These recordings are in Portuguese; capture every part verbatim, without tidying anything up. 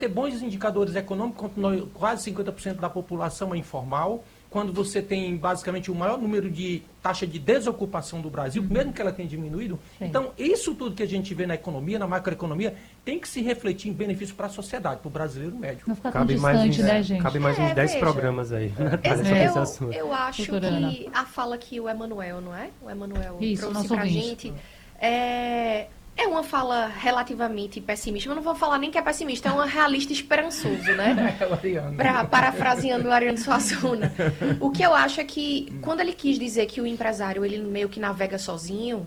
ter bons indicadores econômicos, quando quase cinquenta por cento da população é informal, quando você tem basicamente o maior número de taxa de desocupação do Brasil, uhum. mesmo que ela tenha diminuído. Sim. Então, isso tudo que a gente vê na economia, na macroeconomia, tem que se refletir em benefício para a sociedade, para o brasileiro médio. Não ficar tão cabe distante, mais uns, né, gente? Cabe mais é, uns dez programas aí. É. Eu, eu acho Futurana. que a fala que o Emanuel, não é? O Emanuel trouxe para a gente... É... É uma fala relativamente pessimista. Eu não vou falar nem que é pessimista, é uma realista esperançoso, né? Pra, parafraseando o Ariano Suassuna. O que eu acho é que, quando ele quis dizer que o empresário, ele meio que navega sozinho,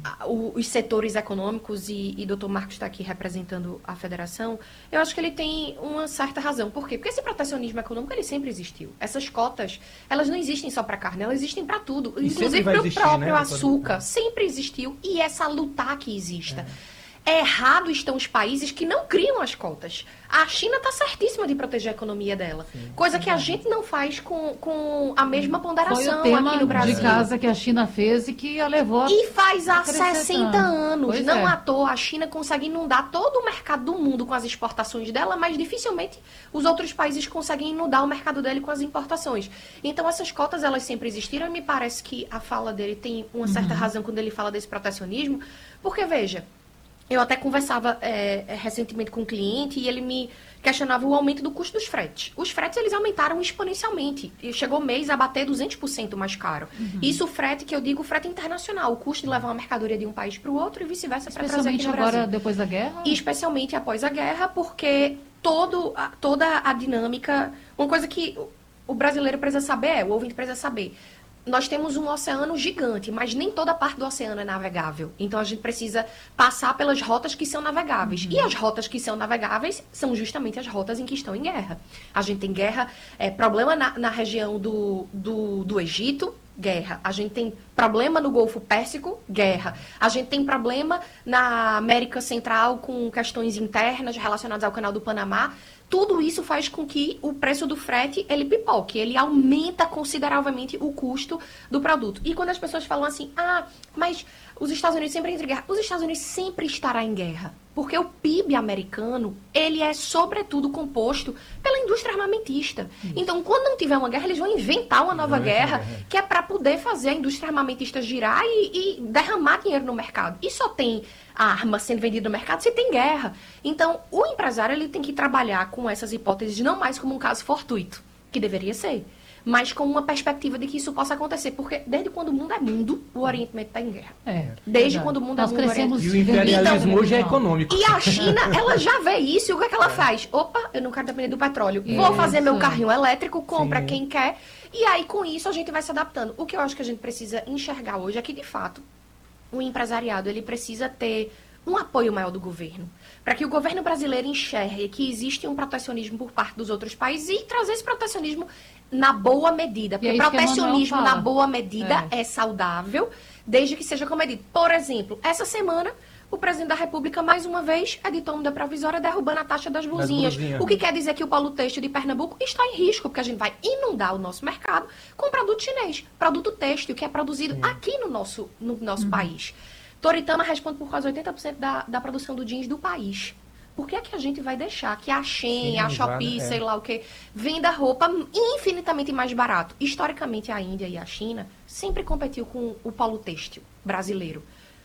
os setores econômicos, e, e doutor Marcos está aqui representando a federação, eu acho que ele tem uma certa razão. Por quê? Porque esse protecionismo econômico, ele sempre existiu. Essas cotas, elas não existem só para carne, elas existem para tudo. E inclusive para o próprio, né, açúcar. Sempre existiu. E essa luta que exista. É. É errado estão os países que não criam as cotas. A China está certíssima de proteger a economia dela. Sim, coisa sim. que a gente não faz com, com a mesma ponderação Foi o tema aqui no Brasil. De casa que a China fez e que a levou a E faz há sessenta anos. Pois não é. à toa a China consegue inundar todo o mercado do mundo com as exportações dela, mas dificilmente os outros países conseguem inundar o mercado dele com as importações. Então essas cotas, elas sempre existiram, e me parece que a fala dele tem uma certa uhum. razão quando ele fala desse protecionismo, porque, veja, eu até conversava é, recentemente com um cliente e ele me questionava o aumento do custo dos fretes. Os fretes, eles aumentaram exponencialmente. E chegou mês a bater duzentos por cento mais caro. Uhum. Isso o frete, que eu digo, o frete internacional. O custo de levar uma mercadoria de um país para o outro e vice-versa para trazer aqui no Brasil. Agora, depois da guerra? E especialmente após a guerra, porque todo, toda a dinâmica... Uma coisa que o brasileiro precisa saber, é, o ouvinte precisa saber... Nós temos um oceano gigante, mas nem toda parte do oceano é navegável. Então, a gente precisa passar pelas rotas que são navegáveis. Uhum. E as rotas que são navegáveis são justamente as rotas em que estão em guerra. A gente tem guerra, é, problema na, na região do, do, do Egito, guerra. A gente tem problema no Golfo Pérsico, guerra. A gente tem problema na América Central com questões internas relacionadas ao Canal do Panamá. Tudo isso faz com que o preço do frete, ele pipoque, ele aumenta consideravelmente o custo do produto. E quando as pessoas falam assim, ah, mas os Estados Unidos sempre entram em guerra, os Estados Unidos sempre estará em guerra. Porque o P I B americano, ele é sobretudo composto pela indústria armamentista. Hum. Então, quando não tiver uma guerra, eles vão inventar uma nova guerra, que é para poder fazer a indústria armamentista girar e, e derramar dinheiro no mercado. E só tem arma sendo vendida no mercado se tem guerra. Então, o empresário, ele tem que trabalhar com essas hipóteses não mais como um caso fortuito, que deveria ser, mas com uma perspectiva de que isso possa acontecer. Porque desde quando o mundo é mundo, o Oriente Médio está em guerra. É, desde é quando o mundo Nós é mundo, crescemos... E o imperialismo então, hoje é econômico. E a China, ela já vê isso, e o que é que ela faz? Opa, eu não quero depender do petróleo. Isso. Vou fazer meu carrinho elétrico, compra Sim. quem quer. E aí, com isso, a gente vai se adaptando. O que eu acho que a gente precisa enxergar hoje é que, de fato, o empresariado, ele precisa ter um apoio maior do governo, para que o governo brasileiro enxergue que existe um protecionismo por parte dos outros países e trazer esse protecionismo na boa medida. Porque é protecionismo na boa medida é. é saudável, desde que seja comedido. Por exemplo, essa semana, o presidente da República, mais uma vez, editou uma medida provisória derrubando a taxa das blusinhas. O que quer dizer que o polo têxtil de Pernambuco está em risco, porque a gente vai inundar o nosso mercado com produto chinês, produto têxtil que é produzido Sim. aqui no nosso, no nosso uhum. país. Toritama responde por quase oitenta por cento da, da produção do jeans do país. Por que é que a gente vai deixar que a Shein, Sim, a Shopee, é. sei lá o que, venda roupa infinitamente mais barato? Historicamente, a Índia e a China sempre competiu com o polo têxtil brasileiro.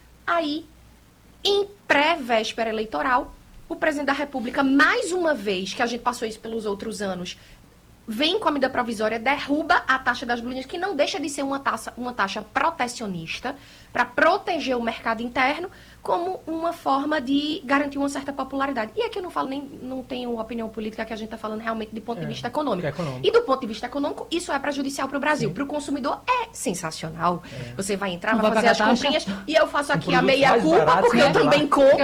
Aí, em pré-véspera eleitoral, o presidente da República, mais uma vez, que a gente passou isso pelos outros anos, vem com a medida provisória, derruba a taxa das blusinhas, que não deixa de ser uma taxa, uma taxa protecionista, para proteger o mercado interno, como uma forma de garantir uma certa popularidade. E aqui eu não falo nem, não tenho opinião política, que a gente está falando realmente do ponto é, de vista econômico. É econômico. E do ponto de vista econômico, isso é prejudicial para o Brasil. Para o consumidor é sensacional. É. Você vai entrar, vai fazer as comprinhas, e eu faço aqui a meia-culpa, porque eu também compro.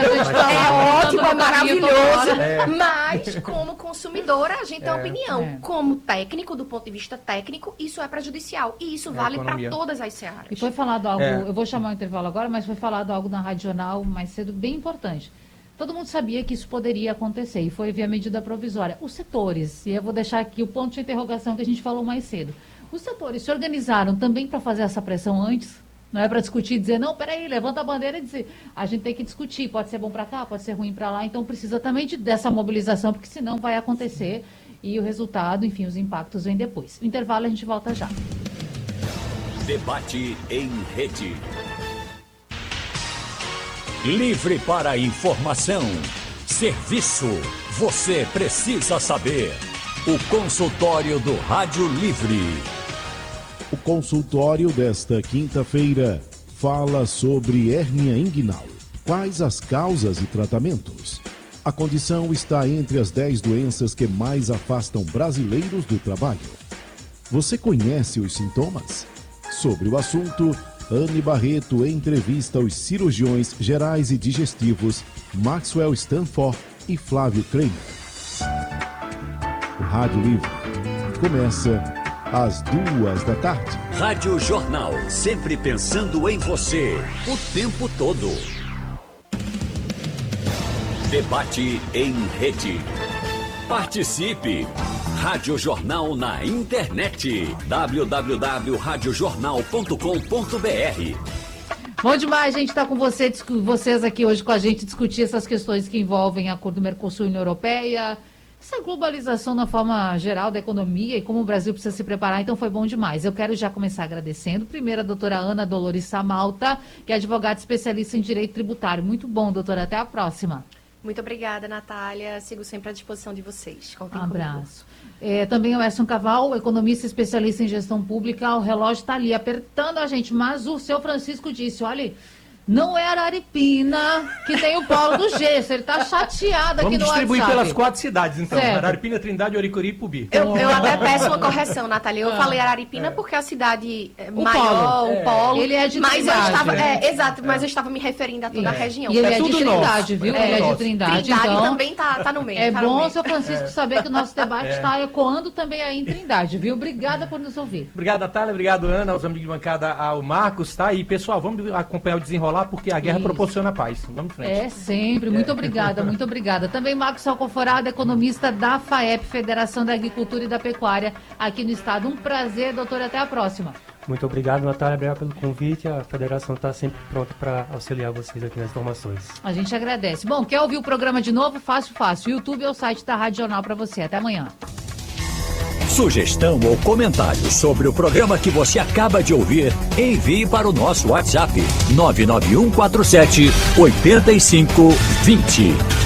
É ótimo, é maravilhoso. É. Mas, como consumidora, a gente é. tem uma opinião. É. Como técnico, do ponto de vista técnico, isso é prejudicial. E isso vale para todas as searas. E foi falado algo, é. eu vou chamar o intervalo agora, mas foi falado algo na Rádio Jornal mais cedo, bem importante. Todo mundo sabia que isso poderia acontecer e foi via medida provisória. Os setores, e eu vou deixar aqui o ponto de interrogação que a gente falou mais cedo. Os setores se organizaram também para fazer essa pressão antes? Não é para discutir e dizer, não, peraí, levanta a bandeira e dizer, a gente tem que discutir, pode ser bom para cá, pode ser ruim para lá, então precisa também de, dessa mobilização, porque senão vai acontecer e o resultado, enfim, os impactos vêm depois. No intervalo a gente volta já. Debate em rede. Livre para informação. Serviço. Você precisa saber. O consultório do Rádio Livre. O consultório desta quinta-feira fala sobre hérnia inguinal. Quais as causas e tratamentos? A condição está entre as dez doenças que mais afastam brasileiros do trabalho. Você conhece os sintomas? Sobre o assunto, Anne Barreto entrevista os cirurgiões gerais e digestivos Maxwell Stanford e Flávio Kramer. O Rádio Livre começa às duas da tarde. Rádio Jornal, sempre pensando em você, o tempo todo. Debate em rede. Participe! Rádio Jornal na internet. w w w ponto rádio jornal ponto com ponto b r. Bom demais, a gente está com você, vocês aqui hoje com a gente discutir essas questões que envolvem a Acordo Mercosul e União Europeia, essa globalização na forma geral da economia e como o Brasil precisa se preparar, então foi bom demais. Eu quero já começar agradecendo, primeiro a doutora Ana Dolores Samalta, que é advogada especialista em direito tributário. Muito bom, doutora, até a próxima. Muito obrigada, Natália. Sigo sempre à disposição de vocês. Um abraço. É, também o Edson Caval, economista especialista em gestão pública. O relógio está ali apertando a gente, mas o seu Francisco disse, olha, não é Araripina que tem o polo do gesso. Ele está chateado aqui no WhatsApp. Vamos distribuir pelas quatro cidades, então. Certo. Araripina, Trindade, Oricuri e Pubi. Eu, eu até peço uma correção, Natália. Eu ah, falei Araripina é. porque é a cidade o maior, polo. o polo. Ele é de mas Trindade. Eu estava, é. É, exato, mas eu estava me referindo a toda é. a região. E ele é, é de Trindade, nosso. viu? É ele nosso. é de Trindade, Trindade então... também tá, tá no meio. É tá bom, meio. seu Francisco, é. saber que o nosso debate é. está ecoando também aí em Trindade, viu? Obrigada por nos ouvir. Obrigado, Natália. Obrigado, Ana. Aos amigos de bancada, ao Marcos, tá? E, pessoal, vamos acompanhar o desenrolar, porque a guerra Isso. proporciona paz. Vamos em frente. É, sempre. Muito é. obrigada, muito obrigada. Também Marcos Alcoforado, economista da FAEP, Federação da Agricultura e da Pecuária, aqui no estado. Um prazer, doutor. Até a próxima. Muito obrigado, Natália. Obrigado pelo convite. A federação está sempre pronta para auxiliar vocês aqui nas informações. A gente agradece. Bom, quer ouvir o programa de novo? Fácil, fácil. O YouTube é o site da Rádio Jornal para você. Até amanhã. Sugestão ou comentário sobre o programa que você acaba de ouvir, envie para o nosso WhatsApp nove nove um quatro sete oito cinco dois zero.